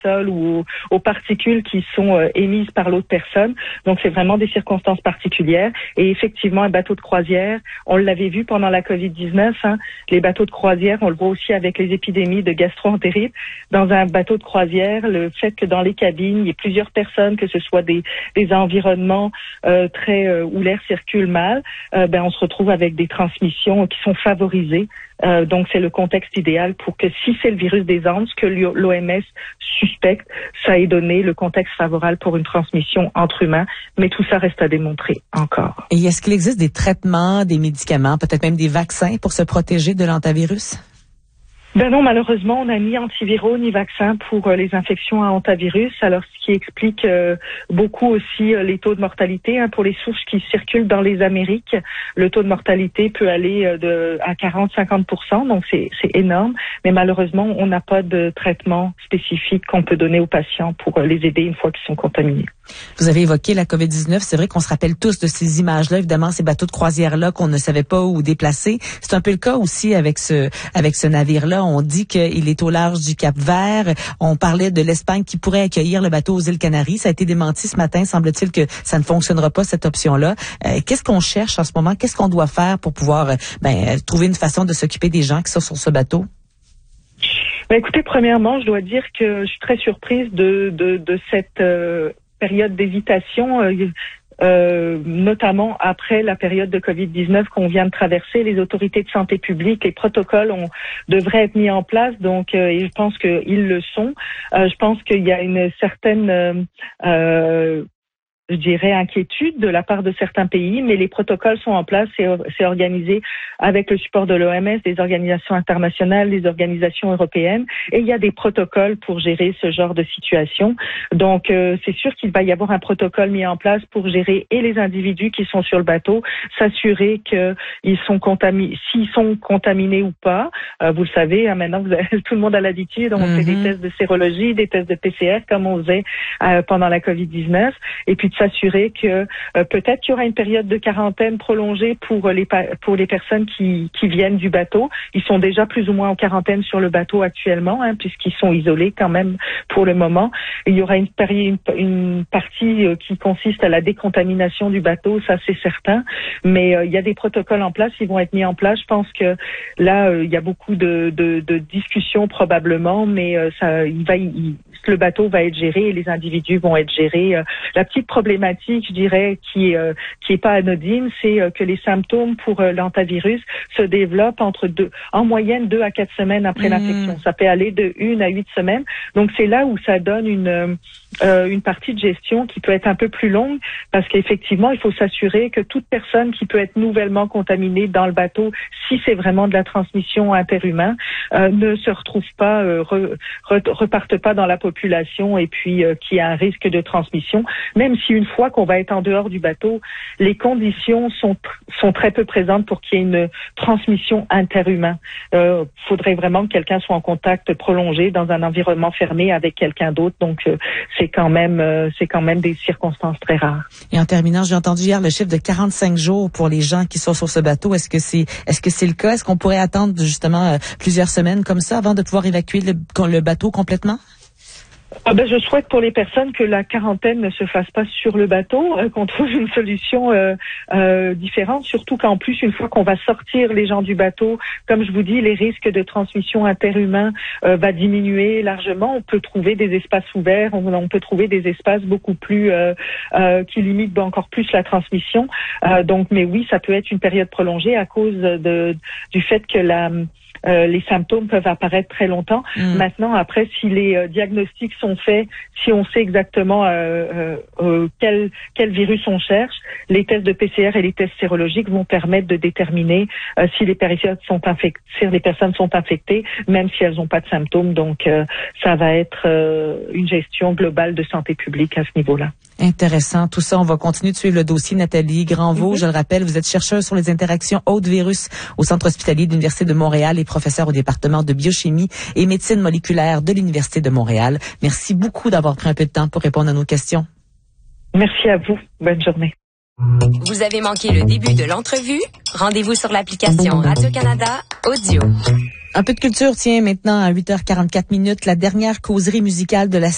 sol ou aux particules qui sont émises par l'autre personne. Donc, c'est vraiment des circonstances particulières. Et effectivement, un bateau de croisière, on l'avait vu pendant la COVID-19, les bateaux de croisière, on le voit aussi avec les épidémies de gastro-entérite. Dans un bateau de croisière, le fait que dans les cabines, il y ait plusieurs personnes, que ce soit des environnements où l'air circule mal, on se retrouve avec des transmissions qui sont favorisées. Donc, c'est le contexte idéal pour que si c'est le virus des Andes, ce que l'OMS suspecte, ça ait donné le contexte favorable pour une transmission entre humains. Mais tout ça reste à démontrer encore. Et est-ce qu'il existe des traitements, des médicaments, peut-être même des vaccins pour se protéger de l'hantavirus? Ben non, malheureusement, on n'a ni antiviraux ni vaccins pour les infections à hantavirus. Alors, ce qui explique beaucoup aussi les taux de mortalité pour les souches qui circulent dans les Amériques. Le taux de mortalité peut aller à 40-50%, donc c'est énorme. Mais malheureusement, on n'a pas de traitement spécifique qu'on peut donner aux patients pour les aider une fois qu'ils sont contaminés. Vous avez évoqué la COVID-19. C'est vrai qu'on se rappelle tous de ces images-là, évidemment, ces bateaux de croisière-là qu'on ne savait pas où déplacer. C'est un peu le cas aussi avec ce navire-là. On dit qu'il est au large du Cap-Vert. On parlait de l'Espagne qui pourrait accueillir le bateau aux îles Canaries. Ça a été démenti ce matin. Semble-t-il que ça ne fonctionnera pas, cette option-là. Qu'est-ce qu'on cherche en ce moment? Qu'est-ce qu'on doit faire pour pouvoir trouver une façon de s'occuper des gens qui sont sur ce bateau? Écoutez, premièrement, je dois dire que je suis très surprise de cette période d'hésitation. Notamment après la période de COVID-19 qu'on vient de traverser, les autorités de santé publique, les protocoles devraient être mis en place, donc et je pense qu'ils le sont. Je pense qu'il y a une certaine je dirais, inquiétude de la part de certains pays, mais les protocoles sont en place, c'est organisé avec le support de l'OMS, des organisations internationales, des organisations européennes, et il y a des protocoles pour gérer ce genre de situation. Donc, c'est sûr qu'il va y avoir un protocole mis en place pour gérer et les individus qui sont sur le bateau, s'assurer qu'ils sont contaminés, s'ils sont contaminés ou pas. Vous le savez, maintenant, tout le monde a l'habitude, on fait des tests de sérologie, des tests de PCR, comme on faisait pendant la COVID-19, et puis de s'assurer que peut-être qu'il y aura une période de quarantaine prolongée pour les personnes qui viennent du bateau. Ils sont déjà plus ou moins en quarantaine sur le bateau actuellement, puisqu'ils sont isolés quand même pour le moment. Il y aura une partie qui consiste à la décontamination du bateau, ça c'est certain. Mais il y a des protocoles en place, ils vont être mis en place. Je pense que là, il y a beaucoup de discussions probablement, mais le bateau va être géré et les individus vont être gérés. La petite problématique, je dirais, qui est pas anodine, c'est que les symptômes pour l'hantavirus se développent en moyenne 2 à 4 semaines après l'infection. Ça peut aller de 1 à 8 semaines. Donc c'est là où ça donne une partie de gestion qui peut être un peu plus longue, parce qu'effectivement, il faut s'assurer que toute personne qui peut être nouvellement contaminée dans le bateau, si c'est vraiment de la transmission interhumaine, ne se retrouve pas, reparte pas dans la population et puis qui a un risque de transmission. Même si une fois qu'on va être en dehors du bateau, les conditions sont très peu présentes pour qu'il y ait une transmission interhumaine. Faudrait vraiment que quelqu'un soit en contact prolongé dans un environnement fermé avec quelqu'un d'autre. Donc c'est quand même des circonstances très rares. Et en terminant, j'ai entendu hier le chiffre de 45 jours pour les gens qui sont sur ce bateau. Est-ce que c'est le cas? Est-ce qu'on pourrait attendre justement plusieurs semaines comme ça avant de pouvoir évacuer le bateau complètement? Je souhaite pour les personnes que la quarantaine ne se fasse pas sur le bateau, qu'on trouve une solution différente, surtout qu'en plus, une fois qu'on va sortir les gens du bateau, comme je vous dis, les risques de transmission interhumaine va diminuer largement. On peut trouver des espaces ouverts, on peut trouver des espaces beaucoup plus qui limitent encore plus la transmission. Mais oui, ça peut être une période prolongée à cause du fait que les symptômes peuvent apparaître très longtemps. Maintenant, après, si les diagnostics sont faits, si on sait exactement quel virus on cherche, les tests de PCR et les tests sérologiques vont permettre de déterminer si les personnes sont infectées, même si elles n'ont pas de symptômes. Donc, ça va être une gestion globale de santé publique à ce niveau-là. Intéressant. Tout ça, on va continuer de suivre le dossier. Nathalie Granvaux, je le rappelle, vous êtes chercheuse sur les interactions hôtes-virus au Centre hospitalier de l'Université de Montréal et professeure au département de biochimie et médecine moléculaire de l'Université de Montréal. Merci beaucoup d'avoir pris un peu de temps pour répondre à nos questions. Merci à vous. Bonne journée. Vous avez manqué le début de l'entrevue? Rendez-vous sur l'application Radio-Canada Audio. Un peu de culture, tiens, maintenant à 8h44, la dernière causerie musicale de la